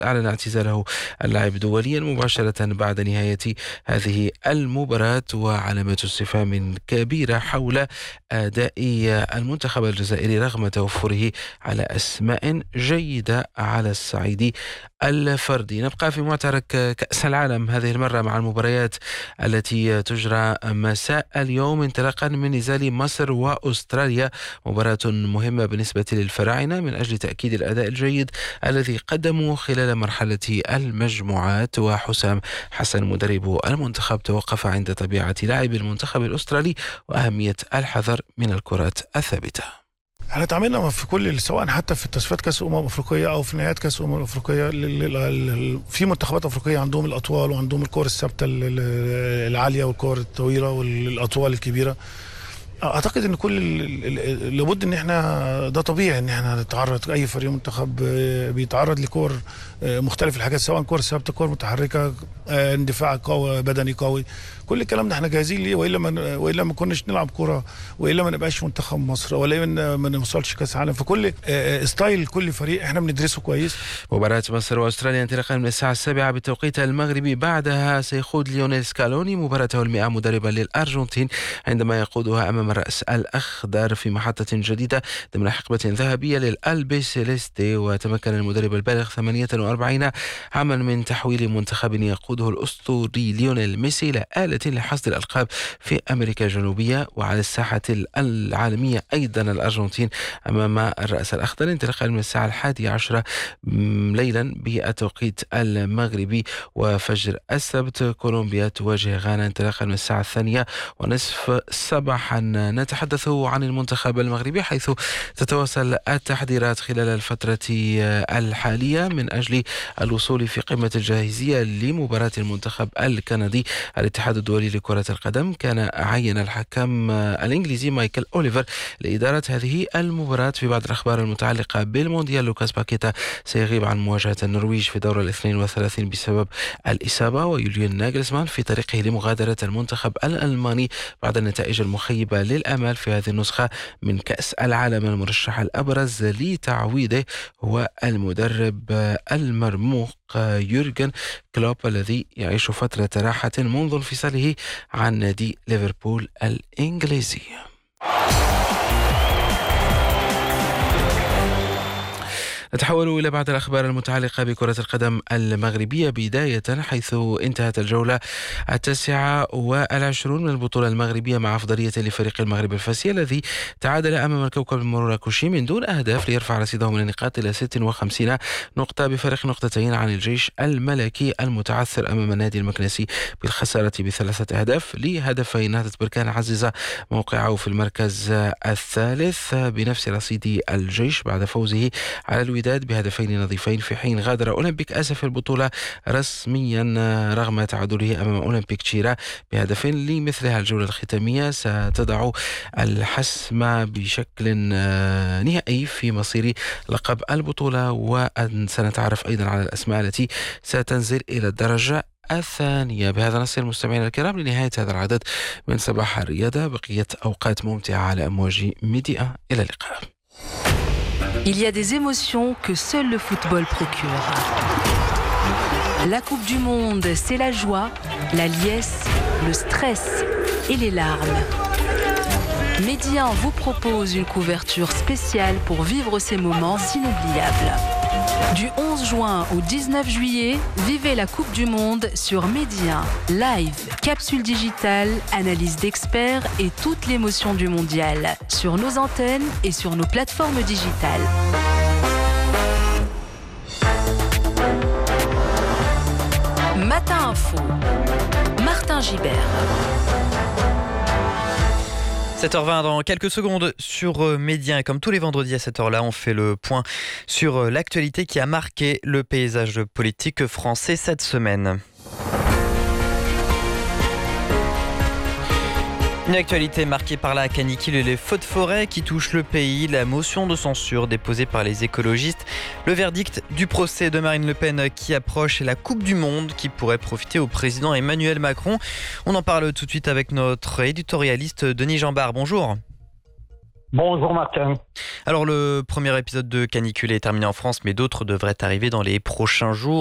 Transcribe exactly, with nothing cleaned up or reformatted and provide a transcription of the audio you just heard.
أعلن اعتزاله اللعب دوليا مباشرة بعد نهاية هذه المباراة، وعلامات استفهام كبيرة حول أداء المنتخب الجزائري رغم توفره على أسماء جيدة على الصعيد الفردي. نبقى في معترك كأس العالم هذه المرة مع المباريات التي تجرى مساء اليوم انطلاقا من نزال مصر وأستراليا، مباراة مهمة بالنسبة للفراعنة من أجل تأكيد الأداء الجيد الذي قدموا خلال مرحلة المجموعات. وحسام حسن مدرب المنتخب توقف عند طبيعة لاعب المنتخب الأسترالي وأهمية الحذر من الكرات الثابتة. احنا تعاملنا في كل، سواء حتى في تصفيات كاس امم افريقيه او في نهايات كاس امم افريقيه، في منتخبات افريقيه عندهم الاطوال وعندهم الكور الثابته العاليه والكور الطويله والاطوال الكبيره. اعتقد ان كل لابد ان احنا، ده طبيعي ان احنا نتعرض، اي فريق منتخب بيتعرض لكور مختلف الحاجات، سواء كور ثابته، كور متحركه، اندفاع قوي، بدني قوي، كل الكلام ده احنا جاهزين ليه. والا ما والا ما كناش نلعب كوره، والا ما نبقاش منتخب مصر، ولا ما نوصلش كاس عالم. فكل ستايل كل فريق احنا بندرسه كويس. مباراه مصر واستراليا انطلاقا من الساعه السابعة بالتوقيت المغربي. بعدها سيخوض ليونيل سكالوني مباراته المئة مدربا للارجنتين عندما يقودها امام الراس الاخضر في محطه جديده ضمن حقبه ذهبيه للالبي سيليستي. وتمكن المدرب البالغ ثمانية وأربعين عاما من تحويل منتخب يقوده الاسطوري ليونيل ميسي الى آلة لحصد الألقاب في أمريكا الجنوبية. وعلى الساحة العالمية أيضا الأرجنتين أمام الرأس الأخضر انطلاقا من الساعة الحادية عشرة ليلا بالتوقيت المغربي. وفجر السبت كولومبيا تواجه غانا انطلاقا من الساعة الثانية ونصف صباحا. نتحدث عن المنتخب المغربي حيث تتواصل التحضيرات خلال الفترة الحالية من أجل الوصول في قمة الجاهزية لمباراة المنتخب الكندي. الاتحاد الدولي لكرة القدم كان عين الحكم الإنجليزي مايكل أوليفر لإدارة هذه المباراة. في بعض الأخبار المتعلقة بالمونديال، لوكاس باكيتا سيغيب عن مواجهة النرويج في دور الاثنين وثلاثين بسبب الإصابة، ويوليان ناغلسمان في طريقه لمغادرة المنتخب الألماني بعد النتائج المخيبة للآمال في هذه النسخة من كأس العالم. المرشح الأبرز لتعويضه هو المدرب المرموق يورغن كلوب الذي يعيش فترة راحة منذ انفصاله عن نادي ليفربول الإنجليزي. نتحول إلى بعض الأخبار المتعلقة بكرة القدم المغربية بداية، حيث انتهت الجولة التاسعة والعشرون من البطولة المغربية مع أفضلية لفريق المغرب الفاسي الذي تعادل أمام الكوكب المراكشي من دون أهداف ليرفع رصيده من النقاط إلى ستة وخمسين نقطة بفارق نقطتين عن الجيش الملكي المتعثر أمام النادي المكنسي بالخسارة بثلاثة أهداف لهدفين. نهضة بركان عزز موقعه في المركز الثالث بنفس رصيد الجيش بعد فوزه على الوداد بهدفين نظيفين، في حين غادر أولمبيك أسف البطولة رسميا رغم تعادله أمام أولمبيك تشيرا بهدفين. لمثلها الجولة الختامية ستضع الحسم بشكل نهائي في مصير لقب البطولة، وسنتعرف أيضا على الأسماء التي ستنزل إلى الدرجة الثانية. بهذا نصل مستمعينا الكرام لنهاية هذا العدد من صباح الرياضة. بقية أوقات ممتعة على أمواج ميديا. إلى اللقاء. Il y a des émotions que seul le football procure. La Coupe du Monde, c'est la joie, la liesse, le stress et les larmes. Média vous propose une couverture spéciale pour vivre ces moments inoubliables. Du onze juin au dix-neuf juillet, vivez la Coupe du Monde sur Média. Live, capsule digitale, analyse d'experts et toute l'émotion du mondial sur nos antennes et sur nos plateformes digitales. Matin Info, Martin Gibert. sept heures vingt dans quelques secondes sur Média. Et comme tous les vendredis à cette heure-là, on fait le point sur l'actualité qui a marqué le paysage politique français cette semaine. Une actualité marquée par la canicule et les feux de forêt qui touchent le pays, la motion de censure déposée par les écologistes, le verdict du procès de Marine Le Pen qui approche et la Coupe du Monde qui pourrait profiter au président Emmanuel Macron. On en parle tout de suite avec notre éditorialiste Denis Jambard. Bonjour. Bonjour Martin. Alors le premier épisode de canicule est terminé en France, mais d'autres devraient arriver dans les prochains jours.